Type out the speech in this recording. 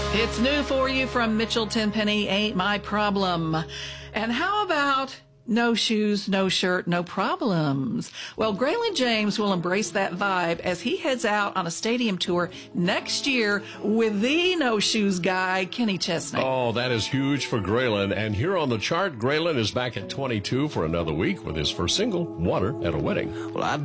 It's new for you from Mitchell Tenpenny, Ain't My Problem. And how about no shoes, no shirt, no problems? Well, Graylin James will embrace that vibe as he heads out on a stadium tour next year with the no shoes guy, Kenny Chesney. Oh, that is huge for Graylin. And here on the chart, Graylin is back at 22 for another week with his first single, Water at a Wedding. Well,